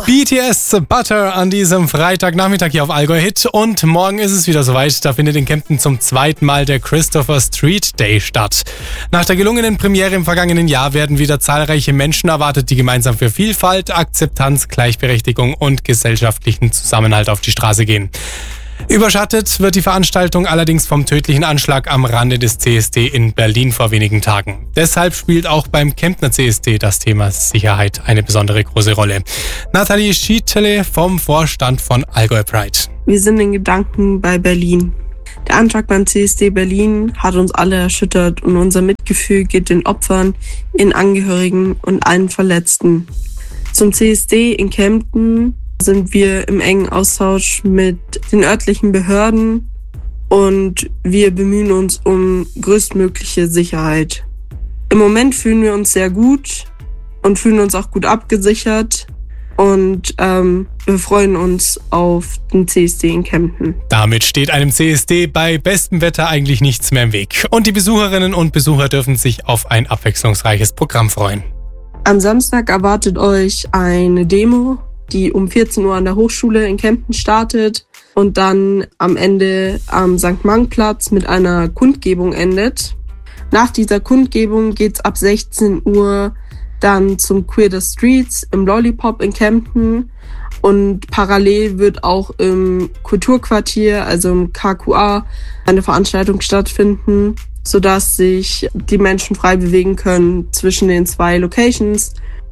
BTS Butter an diesem Freitagnachmittag hier auf Allgäu Hit und morgen ist es wieder soweit. Da findet in Kempten zum zweiten Mal der Christopher Street Day statt. Nach der gelungenen Premiere im vergangenen Jahr werden wieder zahlreiche Menschen erwartet, die gemeinsam für Vielfalt, Akzeptanz, Gleichberechtigung und gesellschaftlichen Zusammenhalt auf die Straße gehen. Überschattet wird die Veranstaltung allerdings vom tödlichen Anschlag am Rande des CSD in Berlin vor wenigen Tagen. Deshalb spielt auch beim Kemptner CSD das Thema Sicherheit eine besondere große Rolle. Nathalie Schietele vom Vorstand von Allgäu Pride. Wir sind in Gedanken bei Berlin. Der Anschlag beim CSD Berlin hat uns alle erschüttert und unser Mitgefühl geht den Opfern, ihren Angehörigen und allen Verletzten. Zum CSD in Kempten sind wir im engen Austausch mit den örtlichen Behörden und wir bemühen uns um größtmögliche Sicherheit. Im Moment fühlen wir uns sehr gut und fühlen uns auch gut abgesichert und wir freuen uns auf den CSD in Kempten. Damit steht einem CSD bei bestem Wetter eigentlich nichts mehr im Weg. Und die Besucherinnen und Besucher dürfen sich auf ein abwechslungsreiches Programm freuen. Am Samstag erwartet euch eine Demo, die um 14 Uhr an der Hochschule in Kempten startet und dann am Ende am St.-Mang-Platz mit einer Kundgebung endet. Nach dieser Kundgebung geht's ab 16 Uhr dann zum Queer the Streets im Lollipop in Kempten und parallel wird auch im Kulturquartier, also im KQA, eine Veranstaltung stattfinden, sodass sich die Menschen frei bewegen können zwischen den zwei Locations.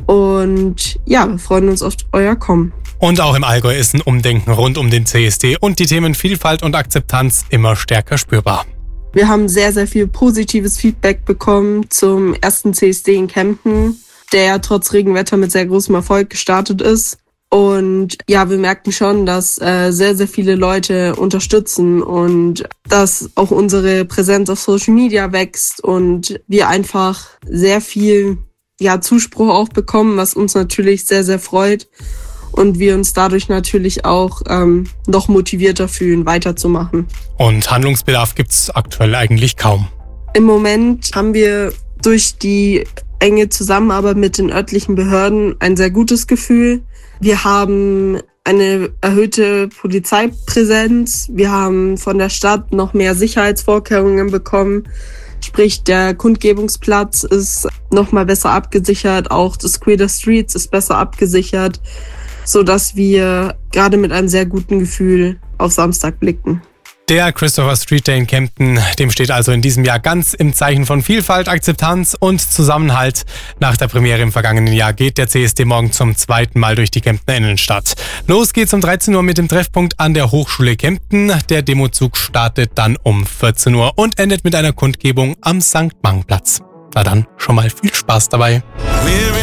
Und ja, wir freuen uns auf euer Kommen. Und auch im Allgäu ist ein Umdenken rund um den CSD und die Themen Vielfalt und Akzeptanz immer stärker spürbar. Wir haben sehr, sehr viel positives Feedback bekommen zum ersten CSD in Kempten, der ja trotz Regenwetter mit sehr großem Erfolg gestartet ist. Und ja, wir merken schon, dass sehr, sehr viele Leute unterstützen und dass auch unsere Präsenz auf Social Media wächst und wir einfach sehr viel Zuspruch auch bekommen, was uns natürlich sehr, sehr freut und wir uns dadurch natürlich auch noch motivierter fühlen, weiterzumachen. Und Handlungsbedarf gibt's aktuell eigentlich kaum. Im Moment haben wir durch die enge Zusammenarbeit mit den örtlichen Behörden ein sehr gutes Gefühl. Wir haben eine erhöhte Polizeipräsenz. Wir haben von der Stadt noch mehr Sicherheitsvorkehrungen bekommen. Sprich, der Kundgebungsplatz ist nochmal besser abgesichert, auch das Queer the Streets ist besser abgesichert, sodass wir gerade mit einem sehr guten Gefühl auf Samstag blicken. Der Christopher Street Day in Kempten, dem steht also in diesem Jahr ganz im Zeichen von Vielfalt, Akzeptanz und Zusammenhalt. Nach der Premiere im vergangenen Jahr geht der CSD morgen zum zweiten Mal durch die Kemptner Innenstadt. Los geht's um 13 Uhr mit dem Treffpunkt an der Hochschule Kempten. Der Demozug startet dann um 14 Uhr und endet mit einer Kundgebung am St.-Mang-Platz. Na dann, schon mal viel Spaß dabei.